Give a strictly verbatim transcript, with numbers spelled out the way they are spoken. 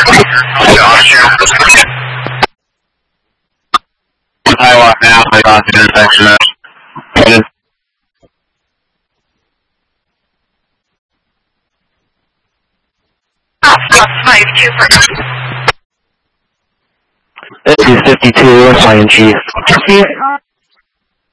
Sidewalk now, I got the intersection. five two for This is fifty-two, Flying Chief.